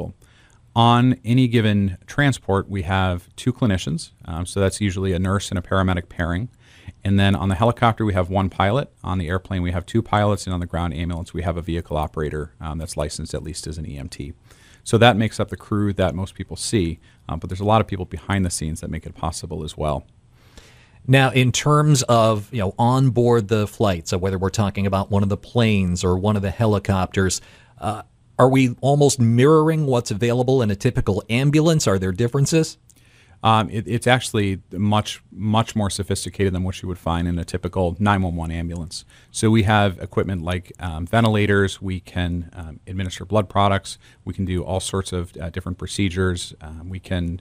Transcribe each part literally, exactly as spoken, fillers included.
possible. On any given transport, we have two clinicians, um, so that's usually a nurse and a paramedic pairing. And then on the helicopter, we have one pilot. On the airplane, we have two pilots. And on the ground ambulance, we have a vehicle operator um, that's licensed at least as an E M T. So that makes up the crew that most people see, um, but there's a lot of people behind the scenes that make it possible as well. Now, in terms of, you know, on board the flight, so whether we're talking about one of the planes or one of the helicopters, uh, are we almost mirroring what's available in a typical ambulance? Are there differences? Um, it, it's actually much, much more sophisticated than what you would find in a typical nine one one ambulance. So we have equipment like um, ventilators. We can um, administer blood products. We can do all sorts of uh, different procedures. Um, we can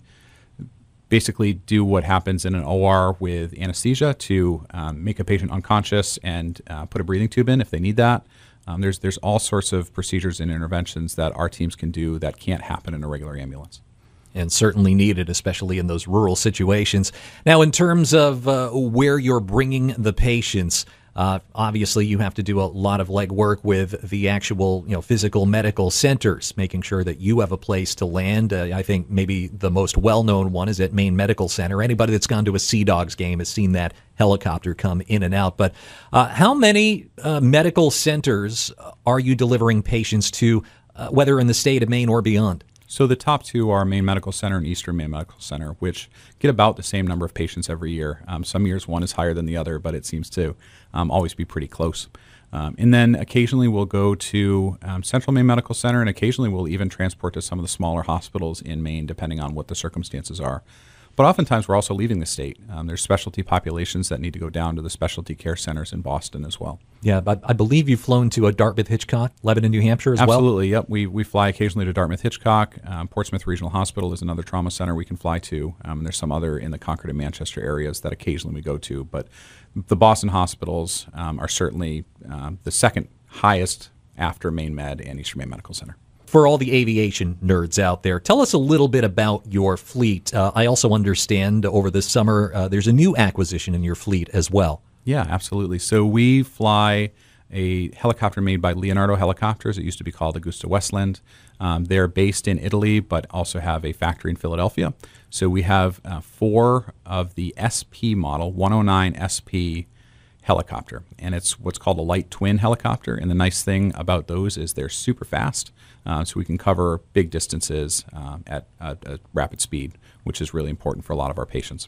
basically do what happens in an O R with anesthesia to um, make a patient unconscious and uh, put a breathing tube in if they need that. Um, there's, there's all sorts of procedures and interventions that our teams can do that can't happen in a regular ambulance. And certainly needed, especially in those rural situations. Now, in terms of uh, where you're bringing the patients, uh, obviously you have to do a lot of legwork with the actual, you know, physical medical centers, making sure that you have a place to land. Uh, I think maybe the most well-known one is at Maine Medical Center. Anybody that's gone to a Sea Dogs game has seen that helicopter come in and out. But uh, how many uh, medical centers are you delivering patients to, uh, whether in the state of Maine or beyond? So the top two are Maine Medical Center and Eastern Maine Medical Center, which get about the same number of patients every year. Um, some years one is higher than the other, but it seems to um, always be pretty close. Um, and then occasionally we'll go to um, Central Maine Medical Center, and occasionally we'll even transport to some of the smaller hospitals in Maine, depending on what the circumstances are. But oftentimes we're also leaving the state. Um, there's specialty populations that need to go down to the specialty care centers in Boston as well. Yeah, but I believe you've flown to a Dartmouth-Hitchcock, Lebanon, New Hampshire as Absolutely, well? Absolutely, yep. We we fly occasionally to Dartmouth-Hitchcock. Um, Portsmouth Regional Hospital is another trauma center we can fly to. Um, and there's some other in the Concord and Manchester areas that occasionally we go to. But the Boston hospitals um, are certainly um, the second highest after Maine Med and Eastern Maine Medical Center. For all the aviation nerds out there, tell us a little bit about your fleet. Uh, I also understand over the summer uh, there's a new acquisition in your fleet as well. Yeah, absolutely. So we fly a helicopter made by Leonardo Helicopters. It used to be called Augusta Westland. Um, they're based in Italy, but also have a factory in Philadelphia. So we have uh, four of the S P model, one oh nine S P helicopter, and it's what's called a light twin helicopter. And the nice thing about those is they're super fast, uh, so we can cover big distances um, at a, a rapid speed, which is really important for a lot of our patients.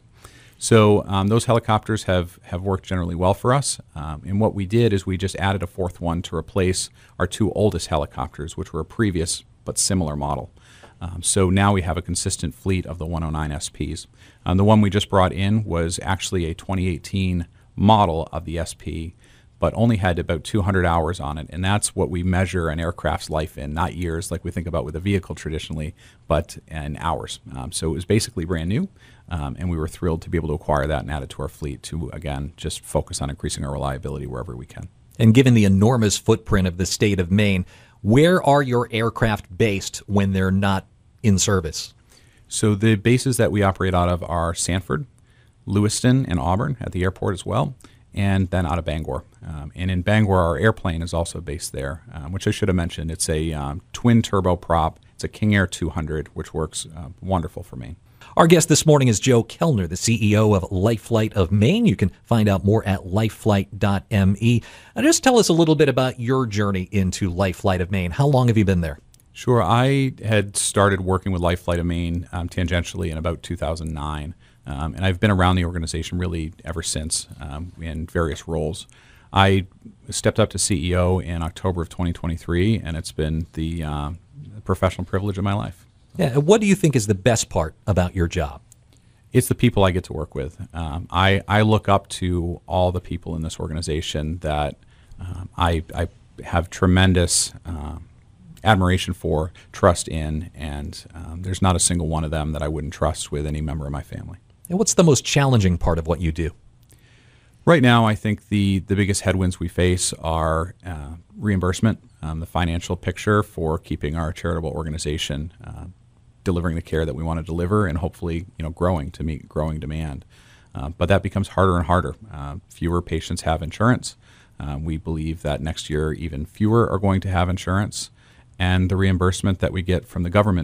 So um, those helicopters have, have worked generally well for us. Um, and what we did is we just added a fourth one to replace our two oldest helicopters, which were a previous but similar model. Um, so now we have a consistent fleet of the one oh nine S Ps. Um, the one we just brought in was actually a twenty eighteen model of the S P, but only had about two hundred hours on it, and that's what we measure an aircraft's life in, not years like we think about with a vehicle traditionally, but in hours. Um, so it was basically brand new, um, and we were thrilled to be able to acquire that and add it to our fleet to, again, just focus on increasing our reliability wherever we can. And given the enormous footprint of the state of Maine, where are your aircraft based when they're not in service? So the bases that we operate out of are Sanford, Lewiston, and Auburn at the airport as well, and then out of Bangor. Um, and in Bangor, our airplane is also based there, um, which I should have mentioned. It's a um, twin turboprop. It's a King Air two hundred, which works uh, wonderful for me. Our guest this morning is Joe Kellner, the C E O of LifeFlight of Maine. You can find out more at lifeflight dot m e. Now, just tell us a little bit about your journey into LifeFlight of Maine. How long have you been there? Sure. I had started working with LifeFlight of Maine um, tangentially in about two thousand nine. Um, and I've been around the organization really ever since um, in various roles. I stepped up to C E O in October of twenty twenty-three, and it's been the uh, professional privilege of my life. Yeah. What do you think is the best part about your job? It's the people I get to work with. Um, I, I look up to all the people in this organization that um, I, I have tremendous uh, admiration for, trust in, and um, there's not a single one of them that I wouldn't trust with any member of my family. And what's the most challenging part of what you do? Right now, I think the, the biggest headwinds we face are uh, reimbursement, um, the financial picture for keeping our charitable organization uh, delivering the care that we want to deliver, and hopefully, you know, growing to meet growing demand. Uh, but that becomes harder and harder. Uh, fewer patients have insurance. Uh, we believe that next year, even fewer are going to have insurance, and the reimbursement that we get from the government